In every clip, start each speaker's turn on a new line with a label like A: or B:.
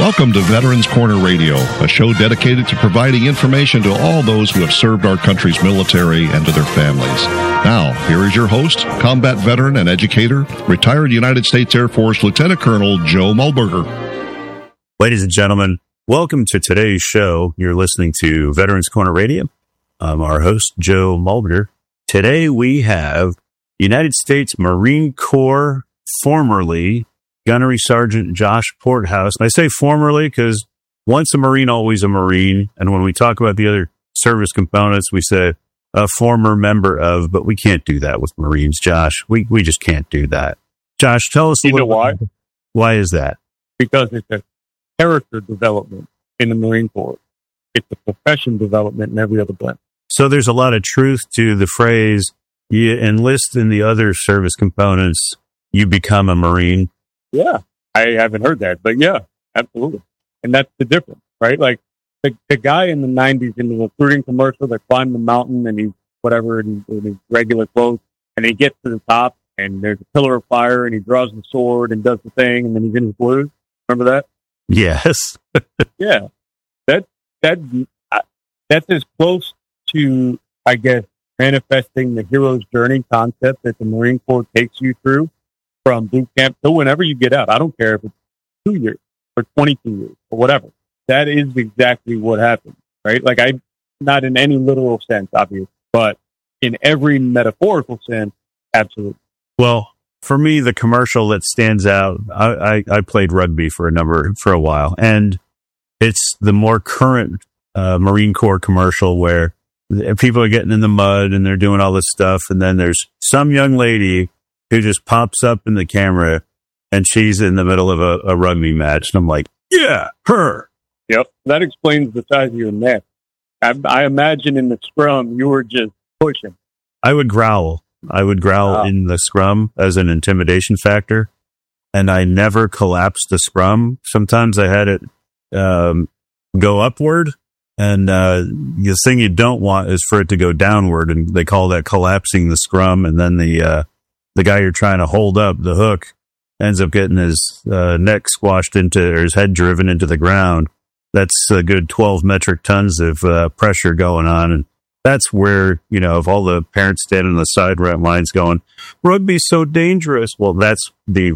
A: Welcome to Veterans Corner Radio, a show dedicated to providing information to all those who have served our country's military and to their families. Now, here is your host, combat veteran and educator, retired United States Air Force Lieutenant Colonel Joe Muhlberger.
B: Ladies and gentlemen, welcome to today's show. You're listening to Veterans Corner Radio. I'm our host, Joe Muhlberger. Today we have United States Marine Corps, formerly Gunnery Sergeant Josh Porthouse. And I say formerly because once a Marine, always a Marine. And when we talk about the other service components, we say a former member of, but we can't do that with Marines, Josh. We just can't do that. Josh, tell us a little
C: why?
B: bit. Why is that?
C: Because it's a character development in the Marine Corps. It's a profession development in every other branch.
B: So there's a lot of truth to the phrase, you enlist in the other service components, you become a Marine.
C: Yeah, I haven't heard that, but yeah, absolutely. And that's the difference, right? Like the guy in the 90s in the recruiting commercial that climbed the mountain and he's whatever in his regular clothes, and he gets to the top and there's a pillar of fire and he draws the sword and does the thing and then he's in his blues. Remember that?
B: Yes.
C: Yeah. That's as close to, I guess, manifesting the hero's journey concept that the Marine Corps takes you through from boot camp to whenever you get out. I don't care if it's 2 years or 22 years or whatever. That is exactly what happened, right? Like, not in any literal sense, obviously, but in every metaphorical sense, absolutely.
B: Well, for me, the commercial that stands out, I played rugby for a while, and it's the more current Marine Corps commercial where people are getting in the mud and they're doing all this stuff, and then there's some young lady who just pops up in the camera and she's in the middle of a rugby match. And I'm like, yeah, her.
C: Yep. That explains the size of your neck. I imagine in the scrum, you were just pushing.
B: I would growl in the scrum as an intimidation factor. And I never collapsed the scrum. Sometimes I had it go upward. And the thing you don't want is for it to go downward. And they call that collapsing the scrum. And then the guy you're trying to hold up, the hook, ends up getting his neck squashed or his head driven into the ground. That's a good 12 metric tons of pressure going on. And that's where, if all the parents standing on the sidelines going, rugby's so dangerous. Well, that's the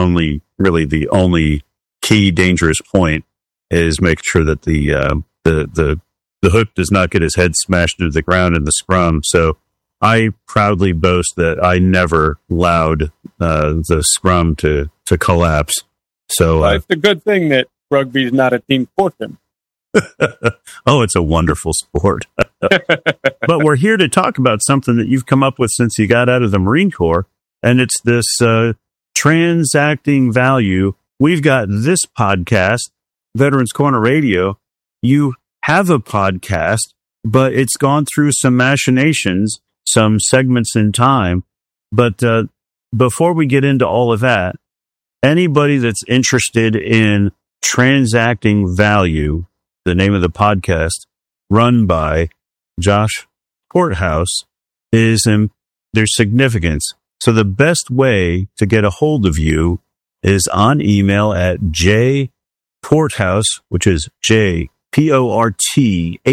B: only key dangerous point is making sure that the hook does not get his head smashed into the ground in the scrum. So I proudly boast that I never allowed the scrum to collapse. So
C: it's a good thing that rugby is not a team sport then.
B: Oh, it's a wonderful sport. But we're here to talk about something that you've come up with since you got out of the Marine Corps, and it's this transacting value. We've got this podcast, Veterans Corner Radio. You have a podcast, but it's gone through some machinations, some segments in time. But before we get into all of that, anybody that's interested in transacting value, the name of the podcast run by Josh Porthouse, is there's significance. So the best way to get a hold of you is on email at jporthouse, which is JPORTHOUSE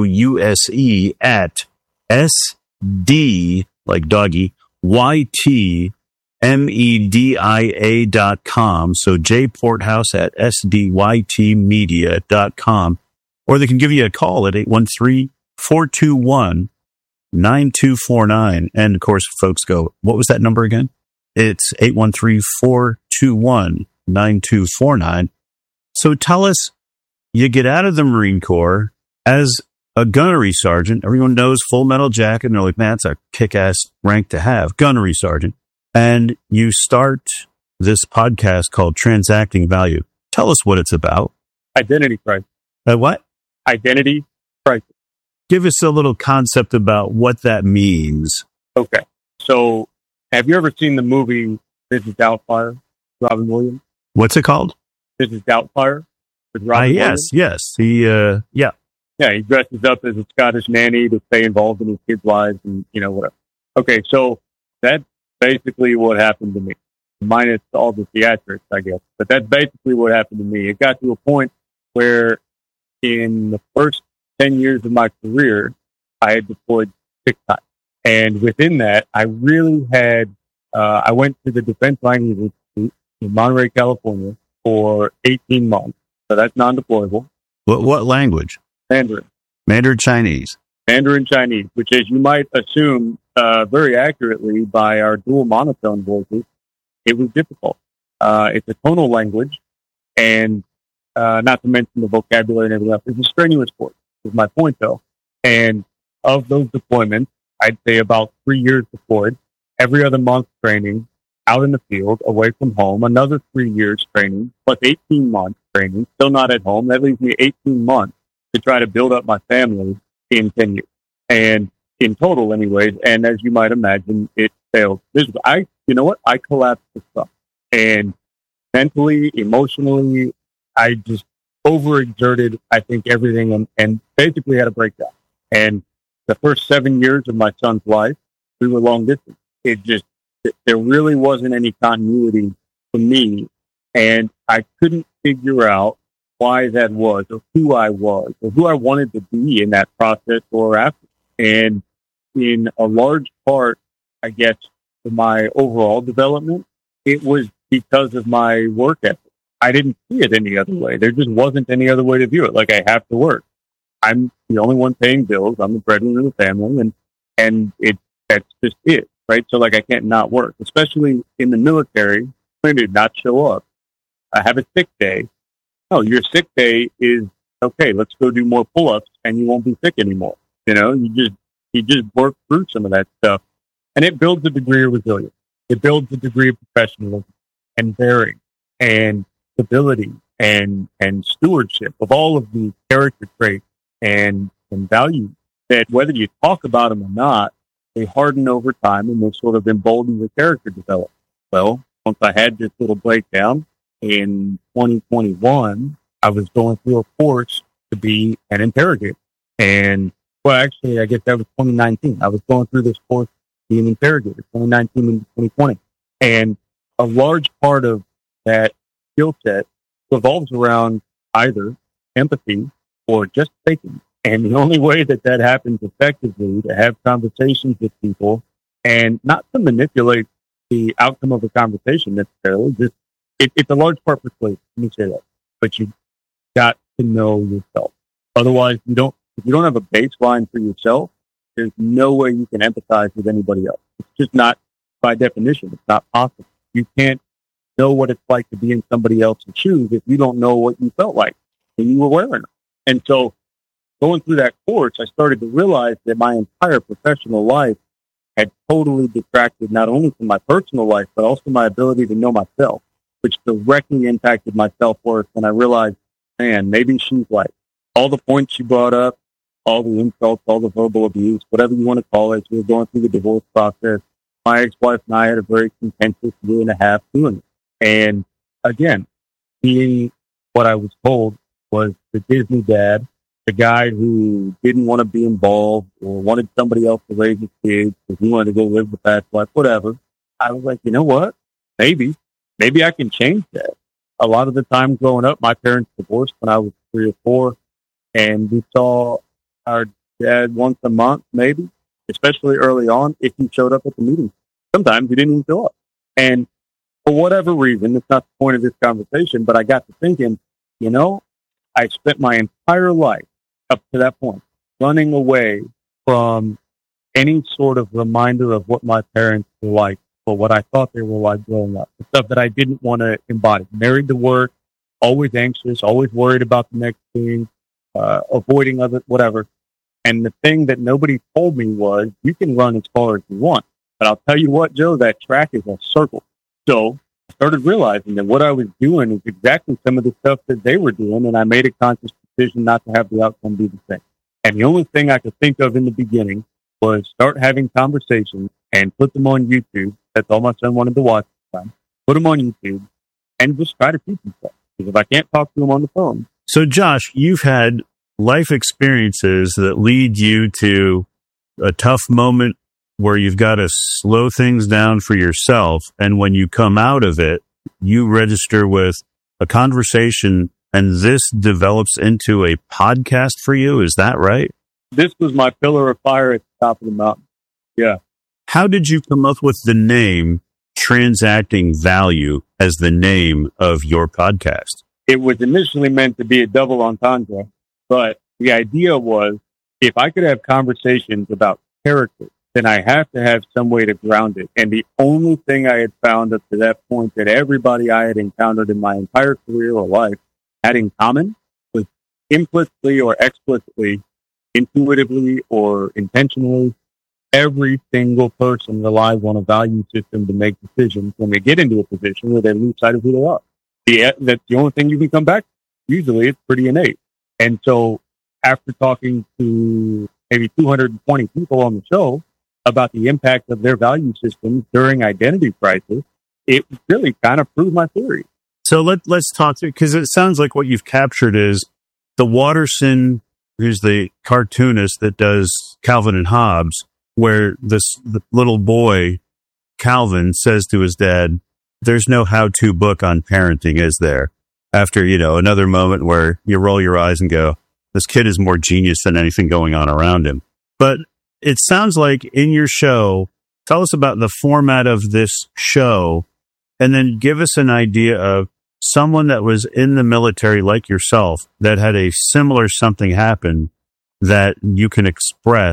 B: at SD, like doggy, YTmedia.com. So jporthouse at SDYTmedia.com. Or they can give you a call at 813-421-9249. And of course, folks go, what was that number again? It's 813-421-9249. So tell us, you get out of the Marine Corps as a gunnery sergeant. Everyone knows Full Metal Jacket, and they're like, man, that's a kick-ass rank to have, gunnery sergeant. And you start this podcast called Transacting Value. Tell us what it's about.
C: Identity crisis.
B: What?
C: Identity crisis.
B: Give us a little concept about what that means.
C: Okay. So, have you ever seen the movie Mrs. Doubtfire, Robin Williams?
B: What's it called?
C: Mrs. Doubtfire with Robin Williams?
B: Yes.
C: Yeah, he dresses up as a Scottish nanny to stay involved in his kids' lives and, whatever. Okay, so that's basically what happened to me. minus all the theatrics, I guess. But that's basically what happened to me. It got to a point where in the first 10 years of my career, I had deployed 6 times. And within that, I really had, I went to the Defense Language Institute in Monterey, California for 18 months. So that's non-deployable.
B: What language?
C: Mandarin.
B: Mandarin Chinese.
C: Mandarin Chinese, which, as you might assume very accurately by our dual monotone voices, it was difficult. It's a tonal language, and not to mention the vocabulary and everything else. It's a strenuous course, is my point, though. And of those deployments, I'd say about 3 years deployed, every other month training, out in the field, away from home, another 3 years training, plus 18 months training, still not at home. That leaves me 18 months to try to build up my family in 10 years. And in total, anyways, and as you might imagine, it failed. You know what? I collapsed the stuff. And mentally, emotionally, I just overexerted, I think, everything and basically had a breakdown. And the first 7 years of my son's life, we were long distance. There really wasn't any continuity for me. And I couldn't figure out why that was or who I was or who I wanted to be in that process or after. And in a large part, I guess, of my overall development, it was because of my work ethic. I didn't see it any other way. There just wasn't any other way to view it. Like, I have to work. I'm the only one paying bills. I'm the breadwinner of the family, and that's just it, right? So, like, I can't not work, especially in the military. I did not show up. I have a sick day. No, your sick day is, okay, let's go do more pull-ups, and you won't be sick anymore. You know, you just work through some of that stuff, and it builds a degree of resilience. It builds a degree of professionalism and bearing and stability and stewardship of all of these character traits and values that, whether you talk about them or not, they harden over time and they sort of embolden your character development. Well, once I had this little breakdown in 2021, I was going through a course to be an interrogator. And, well, actually, I guess that was 2019. I was going through this course to be an interrogator, 2019 and 2020. And a large part of that skill set revolves around either empathy or just thinking. And the only way that happens effectively, to have conversations with people and not to manipulate the outcome of a conversation necessarily, just it's a large part persuasion. Let me say that. But you got to know yourself. Otherwise, if you don't have a baseline for yourself, there's no way you can empathize with anybody else. It's just not, by definition, it's not possible. You can't know what it's like to be in somebody else's shoes if you don't know what you felt like when you were wearing them. And so, going through that course, I started to realize that my entire professional life had totally detracted not only from my personal life, but also my ability to know myself, which directly impacted my self-worth. And I realized, man, maybe she's right. All the points she brought up, all the insults, all the verbal abuse, whatever you want to call it, we were going through the divorce process. My ex-wife and I had a very contentious 1.5 years doing it. And again, being what I was told was the Disney dad, the guy who didn't want to be involved or wanted somebody else to raise his kids because he wanted to go live the fast life, whatever. I was like, you know what? Maybe I can change that. A lot of the time growing up, my parents divorced when I was 3 or 4, and we saw our dad once a month, maybe, especially early on, if he showed up at the meeting. Sometimes he didn't even show up. And for whatever reason, it's not the point of this conversation, but I got to thinking, you know, I spent my entire life up to that point running away from any sort of reminder of what my parents were like or what I thought they were like growing up, the stuff that I didn't want to embody. Married to work, always anxious, always worried about the next thing, avoiding other, whatever. And the thing that nobody told me was, you can run as far as you want. But I'll tell you what, Joe, that track is a circle. So I started realizing that what I was doing is exactly some of the stuff that they were doing, and I made a conscious decision not to have the outcome be the same. And the only thing I could think of in the beginning was start having conversations and put them on YouTube. That's all my son wanted to watch at the time. Put them on YouTube and just try to teach him stuff. Because if I can't talk to him on the phone.
B: So, Josh, you've had life experiences that lead you to a tough moment where you've got to slow things down for yourself. And when you come out of it, you register with a conversation, and this develops into a podcast for you. Is that right?
C: This was my pillar of fire at the top of the mountain. Yeah.
B: How did you come up with the name Transacting Value as the name of your podcast?
C: It was initially meant to be a double entendre, but the idea was if I could have conversations about character, then I have to have some way to ground it. And the only thing I had found up to that point that everybody I had encountered in my entire career or life had in common was implicitly or explicitly, intuitively or intentionally, every single person relies on a value system to make decisions when they get into a position where they lose sight of who they are. That's the only thing you can come back to. Usually it's pretty innate. And so after talking to maybe 220 people on the show about the impact of their value systems during identity crisis, it really kind of proved my theory.
B: So let's talk through, because it sounds like what you've captured is the Watterson, who's the cartoonist that does Calvin and Hobbes, where the little boy, Calvin, says to his dad, there's no how-to book on parenting, is there? After, another moment where you roll your eyes and go, this kid is more genius than anything going on around him. But it sounds like in your show, tell us about the format of this show, and then give us an idea of someone that was in the military like yourself that had a similar something happen that you can express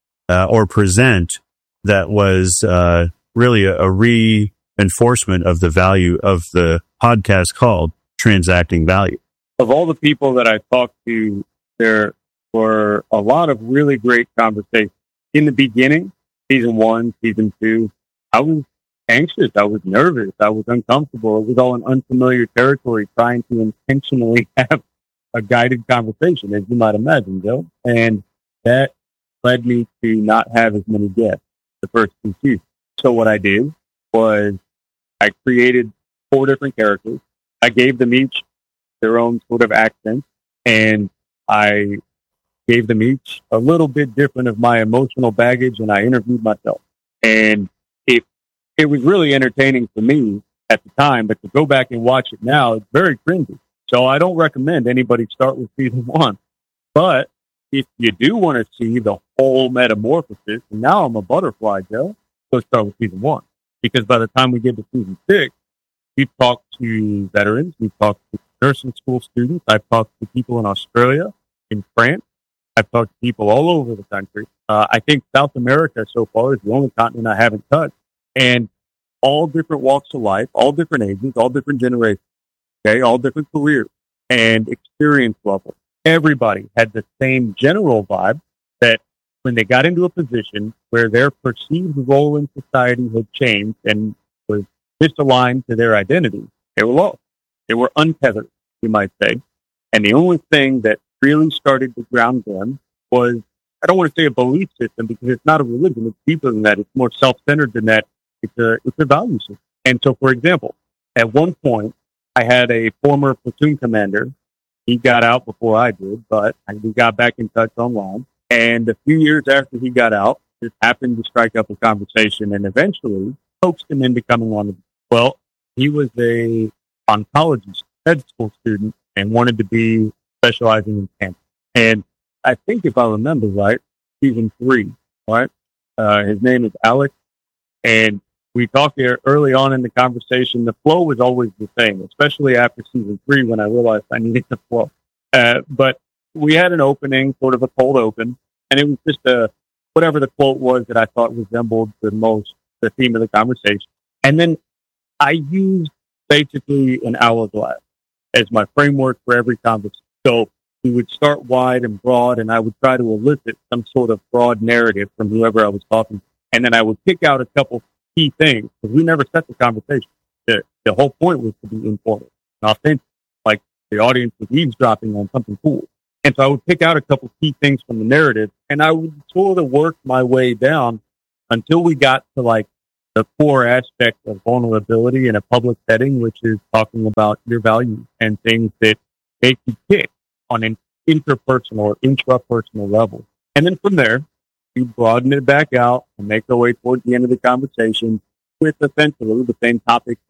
B: or present that was really a reinforcement of the value of the podcast called Transacting Value.
C: Of all the people that I talked to, there were a lot of really great conversations. In the beginning, season 1, season 2, I was anxious. I was nervous. I was uncomfortable. It was all in unfamiliar territory, trying to intentionally have a guided conversation, as you might imagine, Joe. And that led me to not have as many guests the first 2 seasons. So what I did was I created 4 different characters. I gave them each their own sort of accent, and I gave them each a little bit different of my emotional baggage, and I interviewed myself. And it was really entertaining for me at the time, but to go back and watch it now, it's very cringy. So I don't recommend anybody start with season 1. But if you do want to see the whole metamorphosis, and now I'm a butterfly, Joe, go start with season 1. Because by the time we get to season 6, we've talked to veterans, we've talked to nursing school students, I've talked to people in Australia, in France, I've talked to people all over the country. I think South America so far is the only continent I haven't touched. And all different walks of life, all different ages, all different generations, okay, all different careers and experience level. Everybody had the same general vibe that when they got into a position where their perceived role in society had changed and was misaligned to their identity, they were lost. They were untethered, you might say. And the only thing that really started to ground them was, I don't want to say a belief system because it's not a religion. It's deeper than that. It's more self-centered than that. It's a value system. And so, for example, at one point, I had a former platoon commander. He got out before I did, but we got back in touch online. And a few years after he got out, just happened to strike up a conversation and eventually coaxed him into coming on. Well, he was a oncology med school student and wanted to be specializing in cancer. And I think if I remember right, season 3, right? His name is Alex. And we talked here early on in the conversation. The flow was always the same, especially after season 3 when I realized I needed the flow. But we had an opening, sort of a cold open, and it was just whatever the quote was that I thought resembled the most the theme of the conversation. And then I used basically an hourglass as my framework for every conversation. So we would start wide and broad, and I would try to elicit some sort of broad narrative from whoever I was talking to. And then I would pick out a couple key things, because we never set the conversation. The whole point was to be informal and authentic, like the audience was eavesdropping on something cool. And so I would pick out a couple key things from the narrative, and I would sort of work my way down until we got to like the core aspect of vulnerability in a public setting, which is talking about your values and things that make you tick on an interpersonal or intrapersonal level. And then from there, to broaden it back out and make our way towards the end of the conversation with essentially the same topics